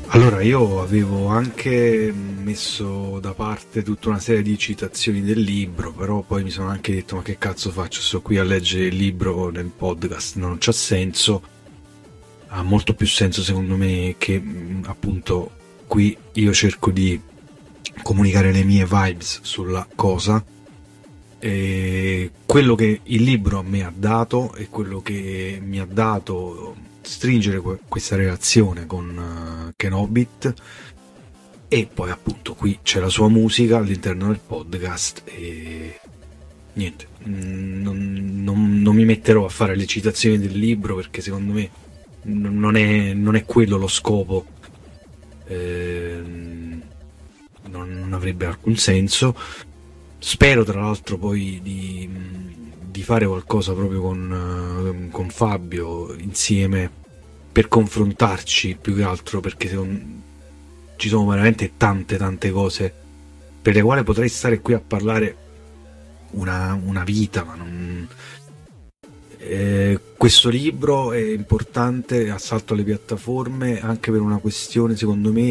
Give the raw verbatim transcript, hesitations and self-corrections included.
Allora, io avevo anche messo da parte tutta una serie di citazioni del libro, però poi mi sono anche detto: ma che cazzo faccio? Sto qui a leggere il libro nel podcast, non c'ha senso. Ha molto più senso secondo me che mh, appunto qui io cerco di comunicare le mie vibes sulla cosa, e quello che il libro a me ha dato e quello che mi ha dato stringere que- questa relazione con uh, Ken Hobbit. E poi appunto qui c'è la sua musica all'interno del podcast e niente, mm, non, non- non mi metterò a fare le citazioni del libro perché secondo me n- non è, non è quello lo scopo. Ehm, non, non avrebbe alcun senso. Spero tra l'altro poi di, di fare qualcosa proprio con, eh, con Fabio insieme per confrontarci più che altro, perché secondo- ci sono veramente tante tante cose per le quali potrei stare qui a parlare una, una vita, ma non... Eh, questo libro è importante, Assalto alle piattaforme, anche per una questione secondo me